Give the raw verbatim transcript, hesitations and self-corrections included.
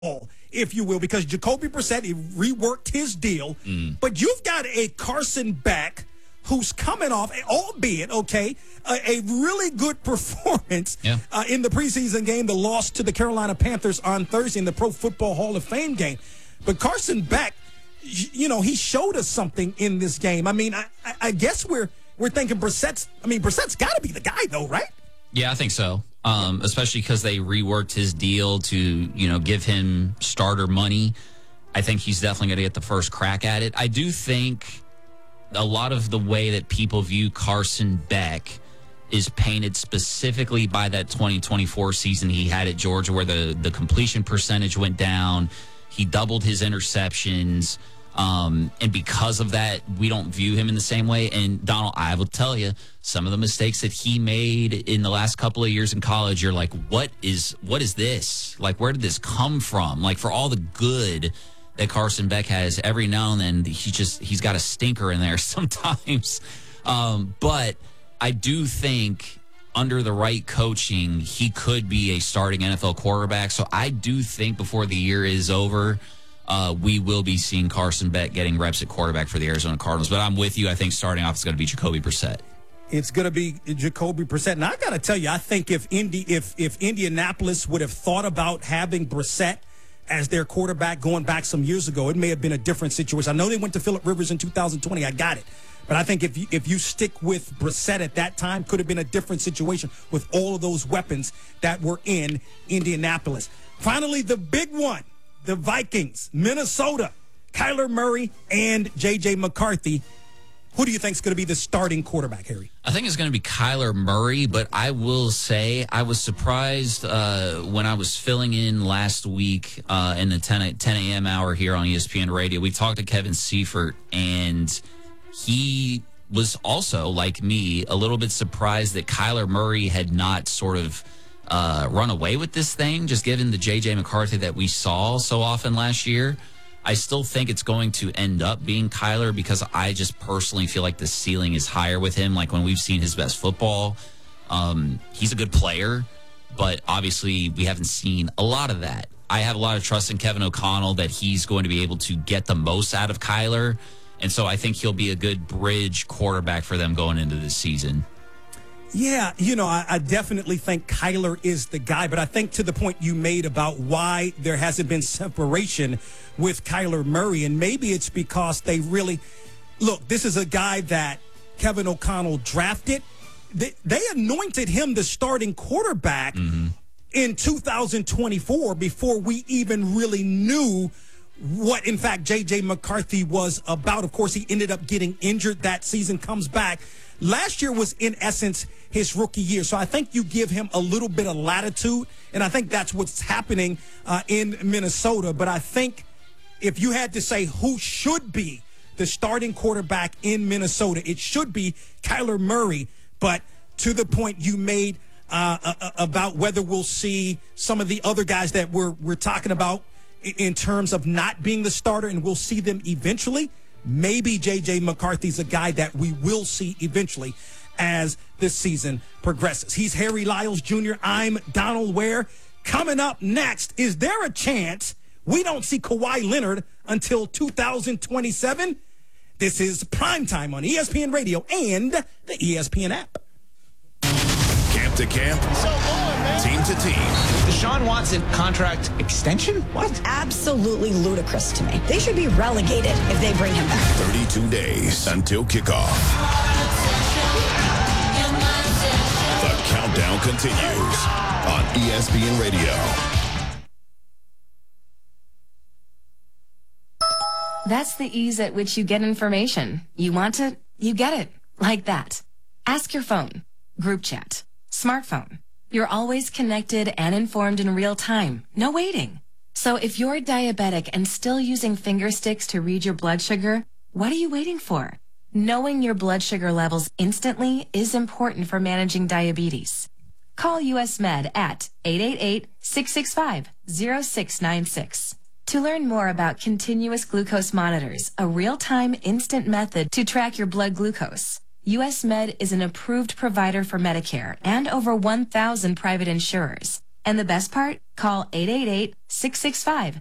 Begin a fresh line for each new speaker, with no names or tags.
if you will, because Jacoby Brissett he reworked his deal. Mm. But you've got a Carson Beck who's coming off, albeit, okay, a, a really good performance
yeah.
uh, in the preseason game, the loss to the Carolina Panthers on Thursday in the Pro Football Hall of Fame game. But Carson Beck, you know, he showed us something in this game. I mean, I, I guess we're we're thinking Brissett's, I mean, Brissett's got to be the guy, though, right?
Yeah, I think so. Um, especially because they reworked his deal to, you know, give him starter money. I think he's definitely going to get the first crack at it. I do think a lot of the way that people view Carson Beck is painted specifically by that twenty twenty-four season he had at Georgia where the, the completion percentage went down. He doubled his interceptions. Um, and because of that, we don't view him in the same way. And Donald, I will tell you, some of the mistakes that he made in the last couple of years in college, you're like, what is, what is this? Like, where did this come from? Like, for all the good that Carson Beck has, every now and then he just, he's got a stinker in there sometimes. Um, but I do think under the right coaching, he could be a starting N F L quarterback. So I do think before the year is over, Uh, we will be seeing Carson Beck getting reps at quarterback for the Arizona Cardinals. But I'm with you. I think starting off is going to be Jacoby Brissett.
It's going to be Jacoby Brissett. And I got to tell you, I think if Indy, if if Indianapolis would have thought about having Brissett as their quarterback going back some years ago, it may have been a different situation. I know they went to Phillip Rivers in two thousand twenty. I got it. But I think if you, if you stick with Brissett at that time, could have been a different situation with all of those weapons that were in Indianapolis. Finally, the big one. The Vikings, Minnesota, Kyler Murray, and J J. McCarthy. Who do you think is going to be the starting quarterback, Harry?
I think it's going to be Kyler Murray, but I will say I was surprised uh, when I was filling in last week uh, in the ten a.m. hour here on E S P N Radio. We talked to Kevin Seifert, and he was also, like me, a little bit surprised that Kyler Murray had not sort of Uh, run away with this thing, just given the J J. McCarthy that we saw so often last year. I still think it's going to end up being Kyler because I just personally feel like the ceiling is higher with him. Like when we've seen his best football, um, he's a good player, but obviously we haven't seen a lot of that. I have a lot of trust in Kevin O'Connell that he's going to be able to get the most out of Kyler, and so I think he'll be a good bridge quarterback for them going into this season.
Yeah, you know, I, I definitely think Kyler is the guy, but I think to the point you made about why there hasn't been separation with Kyler Murray, and maybe it's because they really, look, this is a guy that Kevin O'Connell drafted. They, they anointed him the starting quarterback mm-hmm. in two thousand twenty-four before we even really knew what, in fact, J J. McCarthy was about. Of course, he ended up getting injured that season, comes back. Last year was, in essence, his rookie year. So I think you give him a little bit of latitude, and I think that's what's happening uh, in Minnesota. But I think if you had to say who should be the starting quarterback in Minnesota, it should be Kyler Murray. But to the point you made uh, uh, about whether we'll see some of the other guys that we're, we're talking about in terms of not being the starter, and we'll see them eventually, maybe J J. McCarthy's a guy that we will see eventually as this season progresses. He's Harry Lyles Junior I'm Donald Ware. Coming up next, is there a chance we don't see Kawhi Leonard until two thousand twenty-seven? This is Primetime on E S P N Radio and the E S P N app.
Camp to camp, so long, man. Team to team.
Deshaun Watson contract extension? What?
Absolutely ludicrous to me. They should be relegated if they bring him back.
thirty-two days until kickoff. The countdown continues on E S P N Radio.
That's the ease at which you get information. You want it, you get it. Like that. Ask your phone. Group chat. Smartphone. You're always connected and informed in real time. No waiting. So if you're diabetic and still using finger sticks to read your blood sugar, what are you waiting for? Knowing your blood sugar levels instantly is important for managing diabetes. Call U S Med at eight eight eight, six six five, zero six nine six. To learn more about continuous glucose monitors, a real-time instant method to track your blood glucose, U S Med is an approved provider for Medicare and over one thousand private insurers. And the best part? Call eight eight eight, six six five,